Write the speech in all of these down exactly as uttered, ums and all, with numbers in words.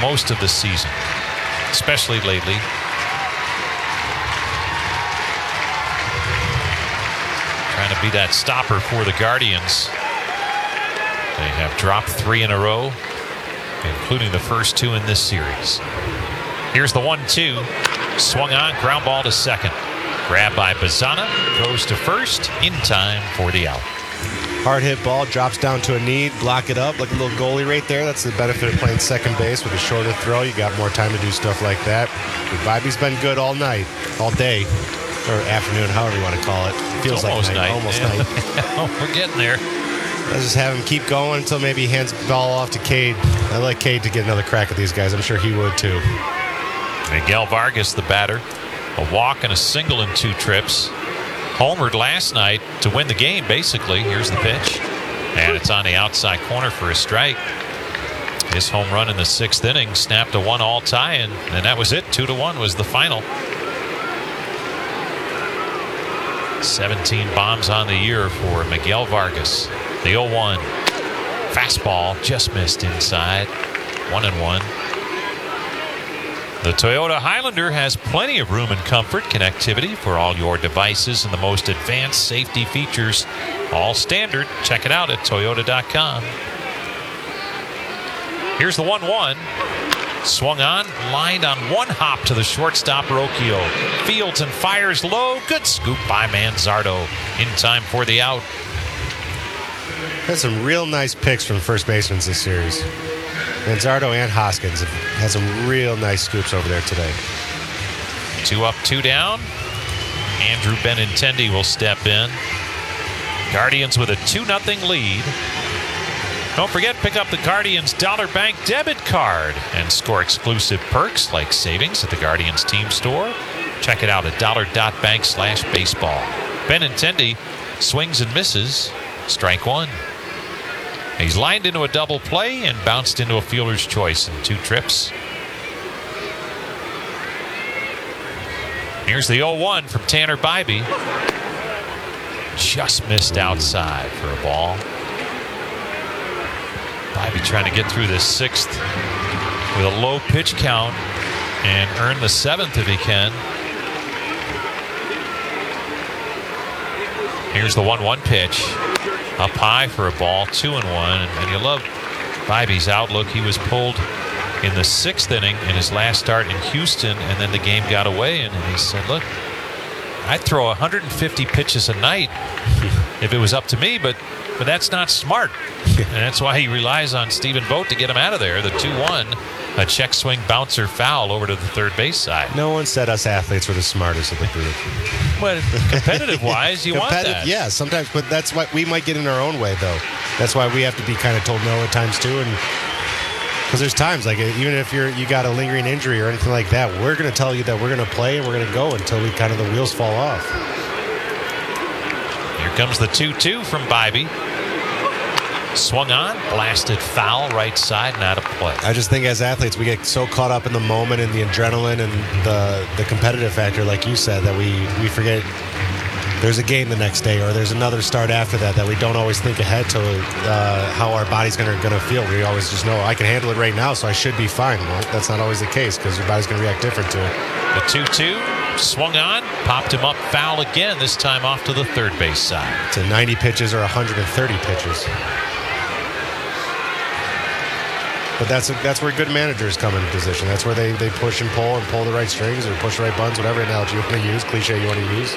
most of the season, especially lately. Trying to be that stopper for the Guardians. They have dropped three in a row, including the first two in this series. Here's the one two. Swung on, ground ball to second. Grabbed by Bazzana, goes to first, in time for the out. Hard hit ball, drops down to a knee, block it up like a little goalie right there. That's the benefit of playing second base with a shorter throw. You got more time to do stuff like that. But Bibby's been good all night, all day, or afternoon, however you want to call it. It feels almost like night. night. Almost yeah. night. We're getting there. Let's just have him keep going until maybe he hands the ball off to Cade. I'd like Cade to get another crack at these guys. I'm sure he would too. Miguel Vargas, the batter. A walk and a single in two trips. Homered last night to win the game, basically. Here's the pitch. And it's on the outside corner for a strike. His home run in the sixth inning snapped a one-all tie, and, and that was it. Two to one was the final. seventeen bombs on the year for Miguel Vargas. The oh one. Fastball just missed inside. One and one. The Toyota Highlander has plenty of room and comfort, connectivity for all your devices, and the most advanced safety features, all standard. Check it out at Toyota dot com. Here's the one one. Swung on, lined on one hop to the shortstop Rocchio. Fields and fires low. Good scoop by Manzardo. In time for the out. Had some real nice picks from first basemen this series. Manzardo and Hoskins have had some real nice scoops over there today. Two up, two down. Andrew Benintendi will step in. Guardians with a two nothing lead. Don't forget, pick up the Guardians Dollar Bank debit card and score exclusive perks like savings at the Guardians team store. Check it out at dollar dot bank slash baseball. Benintendi swings and misses. Strike one. He's lined into a double play and bounced into a fielder's choice in two trips. Here's the oh one from Tanner Bibee. Just missed outside for a ball. Bibee trying to get through this sixth with a low pitch count and earn the seventh if he can. Here's the one one pitch. Up high for a ball, two and one. And you love Bibee's outlook. He was pulled in the sixth inning in his last start in Houston, and then the game got away. And he said, look, I'd throw one hundred fifty pitches a night if it was up to me, but but that's not smart. And that's why he relies on Stephen Vogt to get him out of there. The two one, a check swing bouncer foul over to the third base side. No one said us athletes were the smartest of the group. But competitive-wise, you want that. Yeah, sometimes, but that's what we might get in our own way, though. That's why we have to be kind of told no at times, too. And because there's times, like, even if you're you got a lingering injury or anything like that, we're going to tell you that we're going to play and we're going to go until we kind of the wheels fall off. Here comes the two two from Bibee. Swung on, blasted foul, right side, and out of play. I just think as athletes, we get so caught up in the moment and the adrenaline and the the competitive factor, like you said, that we, we forget there's a game the next day or there's another start after that, that we don't always think ahead to uh, how our body's going to going to feel. We always just know, I can handle it right now, so I should be fine. Well, that's not always the case because your body's going to react different to it. The two two. Swung on, popped him up, foul again, this time off to the third base side. To ninety pitches or one hundred thirty pitches. But that's that's where good managers come in position. That's where they, they push and pull and pull the right strings or push the right buttons, whatever analogy you want to use, cliche you want to use.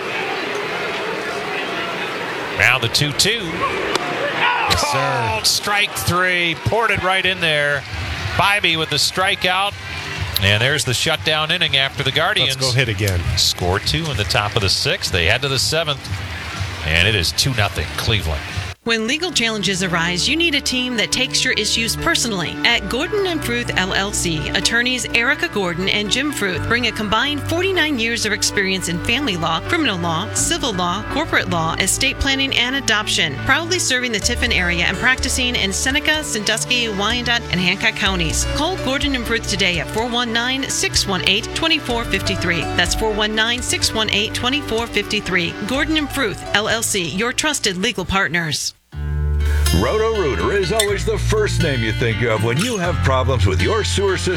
Now the two two. Yes, Called sir. Strike three. Poured it right in there. Bibee with the strikeout. And there's the shutdown inning after the Guardians. Let's go hit again. Scored two in the top of the sixth. They head to the seventh. And it is two nothing Cleveland. When legal challenges arise, you need a team that takes your issues personally. At Gordon and Fruth L L C, attorneys Erica Gordon and Jim Fruth bring a combined forty-nine years of experience in family law, criminal law, civil law, corporate law, estate planning, and adoption. Proudly serving the Tiffin area and practicing in Seneca, Sandusky, Wyandotte, and Hancock counties. Call Gordon and Fruth today at four one nine, six one eight, two four five three. That's four one nine, six one eight, two four five three. Gordon and Fruth L L C, your trusted legal partners. Roto-Rooter is always the first name you think of when you have problems with your sewer system